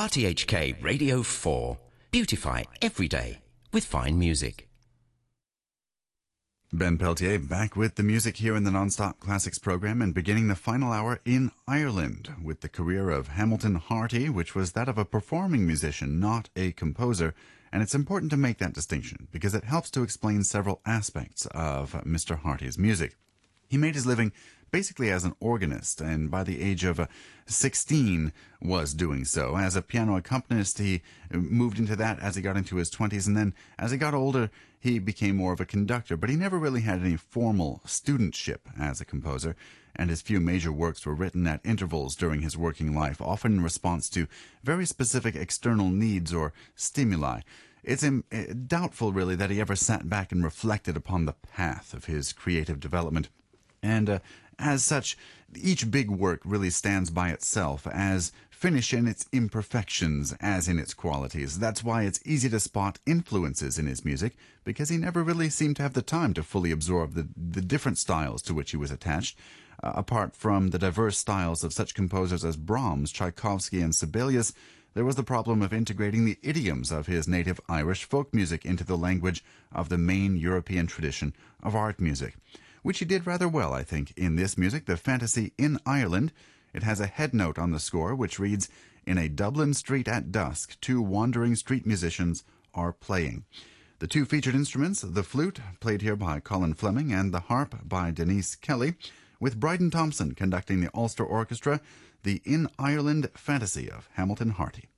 RTHK Radio 4. Beautify every day with fine music. Ben Peltier back with the music here in the Non-Stop Classics program and beginning the final hour in Ireland with the career of Hamilton Harty, which was that of a performing musician, not a composer. And it's important to make that distinction because it helps to explain several aspects of Mr. Harty's music. He made his living basically as an organist, and by the age of 16 was doing so. As a piano accompanist, he moved into that as he got into his 20s, and then as he got older, he became more of a conductor, but he never really had any formal studentship as a composer, and his few major works were written at intervals during his working life, often in response to very specific external needs or stimuli. It's doubtful, really, that he ever sat back and reflected upon the path of his creative development. And as such, each big work really stands by itself, as finished in its imperfections as in its qualities. That's why it's easy to spot influences in his music, because he never really seemed to have the time to fully absorb the different styles to which he was attached. Apart from the diverse styles of such composers as Brahms, Tchaikovsky, and Sibelius, there was the problem of integrating the idioms of his native Irish folk music into the language of the main European tradition of art music, which he did rather well, I think, in this music, the fantasy In Ireland. It has a head note on the score which reads, "In a Dublin street at dusk, two wandering street musicians are playing." The two featured instruments, the flute, played here by Colin Fleming, and the harp by Denise Kelly, with Bryden Thompson conducting the Ulster Orchestra, the In Ireland fantasy of Hamilton Harty.